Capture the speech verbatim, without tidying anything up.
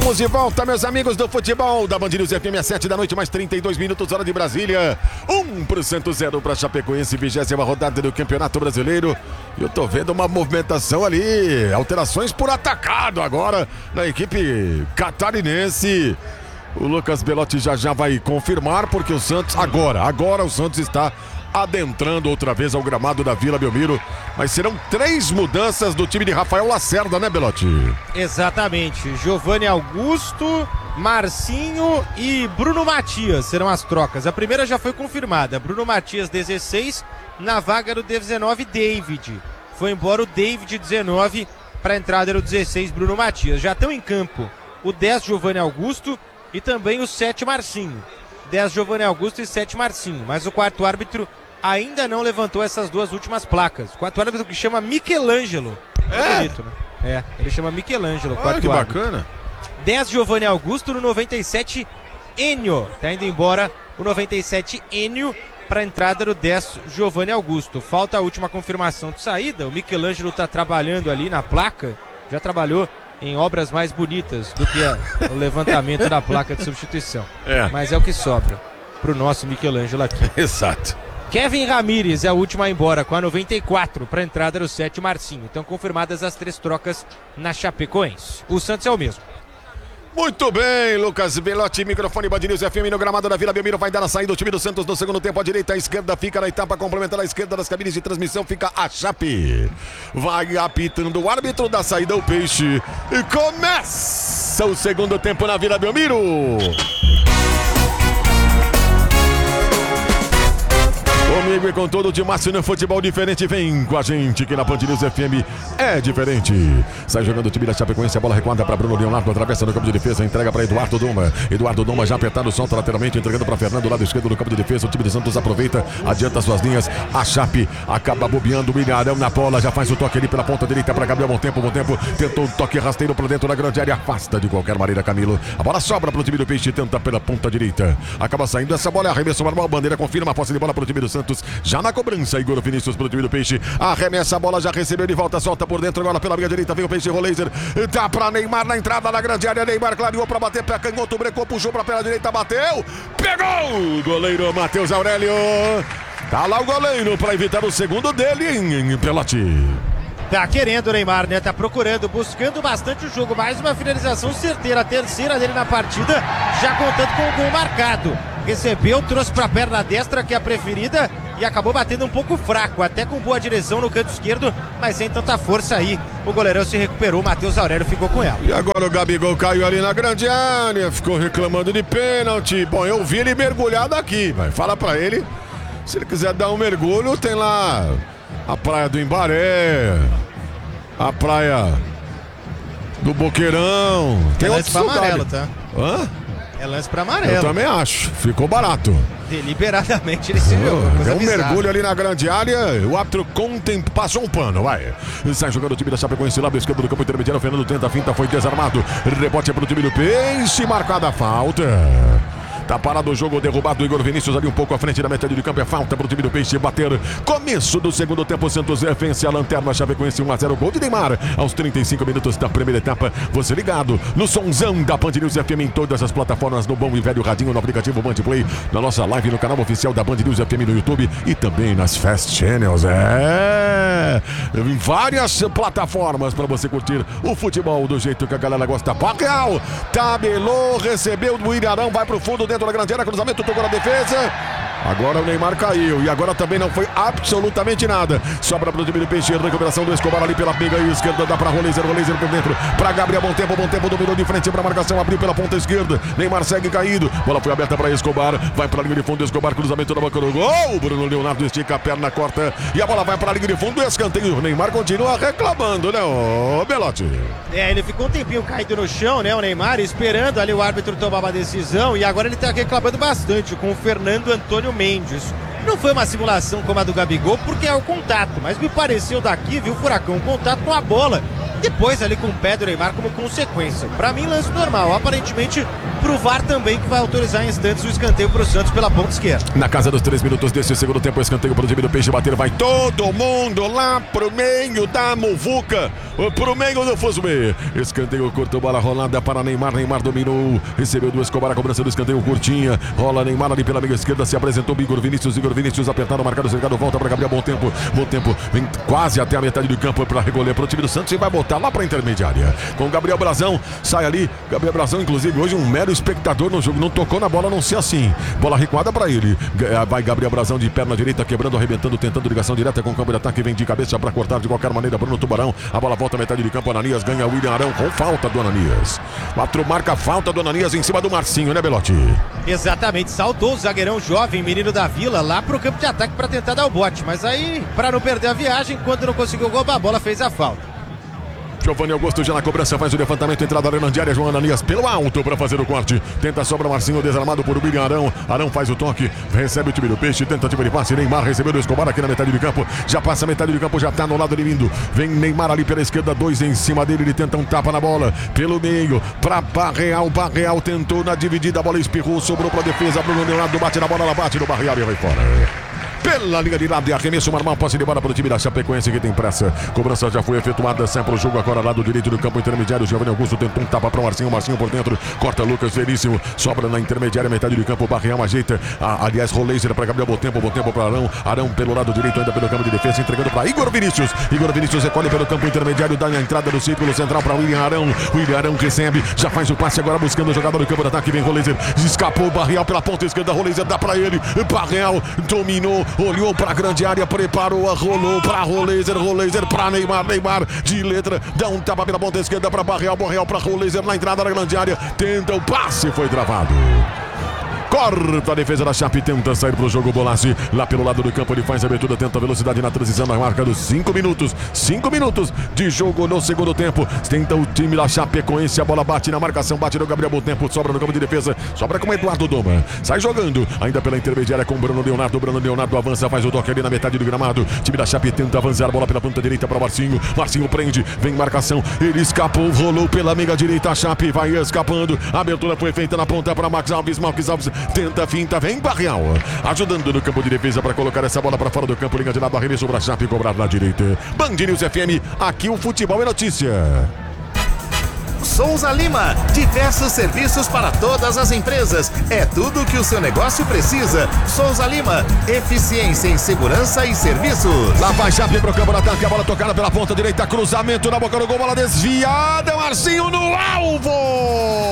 Estamos de volta, meus amigos do futebol da Band News F M, às sete da noite, mais trinta e dois minutos, hora de Brasília. um por cento zero para Chapecoense, vigésima rodada do Campeonato Brasileiro. E eu tô vendo uma movimentação ali, alterações por atacado agora na equipe catarinense. O Lucas Belotti já já vai confirmar, porque o Santos, agora, agora o Santos está adentrando outra vez ao gramado da Vila Belmiro. Mas serão três mudanças do time de Rafael Lacerda, né, Belotti? Exatamente. Giovanni Augusto, Marcinho e Bruno Matias serão as trocas. A primeira já foi confirmada. Bruno Matias, dezesseis, na vaga do dezenove, David. Foi embora o David, dezenove, para a entrada do dezesseis, Bruno Matias. Já estão em campo o dez, Giovanni Augusto, e também o sete, Marcinho. dez, Giovanni Augusto, e sete, Marcinho. Mas o quarto árbitro ainda não levantou essas duas últimas placas. O quarto árbitro que chama Michelangelo. É bonito, né? É, ele chama Michelangelo. Olha que árbitro. Bacana. dez, Giovanni Augusto, no noventa e sete, Enio. Tá indo embora o noventa e sete, Enio, para a entrada do dez, Giovanni Augusto. Falta a última confirmação de saída. O Michelangelo tá trabalhando ali na placa. Já trabalhou em obras mais bonitas do que a, o levantamento da placa de substituição. É. Mas é o que sobra pro nosso Michelangelo aqui. Exato. Kevin Ramírez é a última a ir embora com a noventa e quatro para a entrada do sete, Marcinho. Então confirmadas as três trocas na Chapecoense. O Santos é o mesmo. Muito bem, Lucas Belotti, microfone Band News F M no gramado da Vila Belmiro. Vai dar a saída do time do Santos no segundo tempo. A direita, a esquerda fica na etapa complementar. A esquerda das cabines de transmissão fica a Chape. Vai apitando o árbitro da saída, o Peixe. E começa o segundo tempo na Vila Belmiro. Comigo e com todo o Timácio no futebol diferente. Vem com a gente que na Band News F M é diferente. Sai jogando o time da Chapecoense. A bola recuada para Bruno Leonardo. Atravessa no campo de defesa. Entrega para Eduardo Doma. Eduardo Doma já apertado, solta lateralmente. Entregando para Fernando, lado esquerdo do campo de defesa. O time de Santos aproveita. Adianta suas linhas. A Chape acaba bobeando. O Ilharão na bola. Já faz o toque ali pela ponta direita para Gabriel. Bom tempo, bom tempo. Tentou um toque rasteiro para dentro da grande área. Afasta de qualquer maneira Camilo. A bola sobra para o time do Peixe. Tenta pela ponta direita. Acaba saindo essa bola. Arremesso normal. Bandeira confirma a posse de bola para o time do Santos. Já na cobrança, Igor Vinícius pro time do Peixe. Arremessa a bola, já recebeu de volta, solta por dentro agora pela minha direita. Vem o Peixe, Roleiser. Dá pra Neymar na entrada da grande área. Neymar clareou pra bater, pé canhoto, brecou, puxou pra pela direita, bateu. Pegou! Goleiro Matheus Aurélio. Tá lá o goleiro pra evitar o segundo dele em Pelote. Tá querendo o Neymar, né? Tá procurando, buscando bastante o jogo. Mais uma finalização certeira, a terceira dele na partida, já contando com o gol marcado. Recebeu, trouxe pra perna destra, que é a preferida, e acabou batendo um pouco fraco, até com boa direção no canto esquerdo, mas sem tanta força aí. O goleirão se recuperou, o Matheus Aurélio ficou com ela. E agora o Gabigol caiu ali na grande área, ficou reclamando de pênalti. Bom, eu vi ele mergulhado aqui, vai. Fala pra ele, se ele quiser dar um mergulho, tem lá a praia do Embaré, a praia do Boqueirão. Tem outros lugares. Amarelo, tá? Hã? É lance pra amarelo. Eu também acho. Ficou barato. Deliberadamente ele se viu. Oh, deu um mergulho ali na grande área. O árbitro contem... passou um pano, vai. Sai jogando o time da Chapecoense, lado esquerdo do campo intermediário. O Fernando tenta a finta, foi desarmado. Rebote é pro time do Peixe. Marcada a falta. Tá parado o jogo, derrubado o Igor Vinícius ali um pouco à frente da metade do campo. É falta pro time do Peixe bater. Começo do segundo tempo, Santos vence a lanterna. Chapecoense um a zero, gol de Neymar aos trinta e cinco minutos da primeira etapa. Você ligado no somzão da Band News F M em todas as plataformas, no bom e velho radinho, no aplicativo Band Play, na nossa live no canal oficial da Band News F M no YouTube e também nas Fast Channels. É, em várias plataformas para você curtir o futebol do jeito que a galera gosta. Pacal tabelou, recebeu do Ilharão, vai pro fundo dentro da grande área, cruzamento, tocou na defesa. Agora o Neymar caiu e agora também não foi absolutamente nada. Sobra para o time do Peixe, recuperação do Escobar ali pela pega esquerda, dá para Roleiser, Roleiser por dentro, para Gabriel, bom tempo, bom tempo, dominou de frente para a marcação, abriu pela ponta esquerda, Neymar segue caído, bola foi aberta para Escobar, vai para a linha de fundo, Escobar, cruzamento na boca do gol, Bruno Leonardo estica a perna, corta e a bola vai para a linha de fundo, escanteio, o Neymar continua reclamando, né, ô Belotti? É, ele ficou um tempinho caído no chão, né, o Neymar, esperando ali o árbitro tomar uma decisão e agora ele tá reclamando bastante com o Fernando Antônio Mendes. Não foi uma simulação como a do Gabigol, porque é o contato, mas me pareceu daqui, viu, Furacão, um contato com a bola Depois ali com o pé do Neymar como consequência. Pra mim, lance normal. Aparentemente, pro V A R também, que vai autorizar em instantes o escanteio pro Santos pela ponta esquerda. Na casa dos três minutos desse segundo tempo, escanteio pro time do Peixe bater. Vai todo mundo lá pro meio da muvuca, pro meio do Fusme. Escanteio curto, bola rolada para Neymar. Neymar dominou, recebeu do Escobar, a cobrança do escanteio curtinha. Rola Neymar ali pela meia esquerda, se apresentou Igor Vinícius. Igor Vinícius apertado, marcado, cercado, volta para Gabriel. Bom tempo, bom tempo, vem quase até a metade do campo para recolher pro time do Santos e vai botar lá pra intermediária. Com o Gabriel Brazão, sai ali. Gabriel Brazão, inclusive, hoje um mero espectador no jogo, não tocou na bola, não ser assim. Bola recuada pra ele. Vai Gabriel Brazão de perna direita, quebrando, arrebentando, tentando ligação direta com o campo de ataque. Vem de cabeça pra cortar de qualquer maneira. Bruno Tubarão, a bola volta à metade de campo. Ananias ganha William Arão com falta do Ananias. quatro marca falta do Ananias em cima do Marcinho, né, Belotti? Exatamente, saltou o zagueirão jovem, menino da Vila, lá pro campo de ataque pra tentar dar o bote. Mas aí, pra não perder a viagem, quando não conseguiu roubar a bola, fez a falta. Giovanni Augusto já na cobrança, faz o levantamento, entrada da grande área, João Ananias pelo alto para fazer o corte, tenta a sobra, Marcinho desarmado por William Arão, Arão faz o toque, recebe o time do Peixe, tentativa de passe, Neymar recebeu do Escobar aqui na metade do campo, já passa a metade do campo, já tá no lado de vindo, vem Neymar ali pela esquerda, dois em cima dele, ele tenta um tapa na bola, pelo meio, pra Barreal, Barreal tentou na dividida, a bola espirrou, sobrou pra defesa, Bruno Leonardo bate na bola, ela bate no Barreal e vai fora. Pela linha de lado e arremesso normal, posse de bola para o time da Chapecoense que tem pressa. Cobrança já foi efetuada, sempre o jogo agora lado direito do campo intermediário. Giovanni Augusto tentou um tapa para o Marcinho, Marcinho por dentro, corta Lucas Veríssimo, sobra na intermediária, metade do campo, Barreal ajeita, ah, aliás, Roleiser para Gabriel, bom tempo, bom tempo para Arão, Arão pelo lado direito, ainda pelo campo de defesa, entregando para Igor Vinícius. Igor Vinícius recolhe pelo campo intermediário, dá a entrada do círculo central para William Arão. William Arão recebe, já faz o passe agora buscando o jogador do campo de ataque, vem Roleiser, escapou Barreal pela ponta esquerda, Roleiser dá para ele, Barreal dominou, olhou para a grande área, preparou, rolou para Roleiser, Roleiser para Neymar, Neymar de letra, dá um tapa pela ponta esquerda para Barreal, Barreal para Roleiser na entrada da grande área, tenta o passe, foi travado. Corta a defesa da Chape, tenta sair pro jogo, Bolassi lá pelo lado do campo, ele faz a abertura, tenta a velocidade na transição, na marca dos cinco minutos, cinco minutos de jogo no segundo tempo, tenta o time da Chapecoense, a bola bate na marcação, bate no Gabriel, bom tempo, sobra no campo de defesa, sobra com o Eduardo Doma, sai jogando, ainda pela intermediária com o Bruno Leonardo, Bruno Leonardo avança, faz o toque ali na metade do gramado, time da Chape tenta avançar, bola pela ponta direita para Marcinho, Marcinho prende, vem marcação, ele escapou, rolou pela meia direita, a Chape vai escapando, a abertura foi feita na ponta para Max Alves, Max Alves tenta a finta, vem Barreal, ajudando no campo de defesa para colocar essa bola para fora do campo, linha de lado, arremesso para a Chape, cobrar na direita. Band News F M, aqui o futebol é notícia. Souza Lima, diversos serviços para todas as empresas, é tudo que o seu negócio precisa. Souza Lima, eficiência em segurança e serviços. Lá vai Chape pro campo de ataque, a bola tocada pela ponta direita, cruzamento na boca do gol, bola desviada, Marcinho no alvo!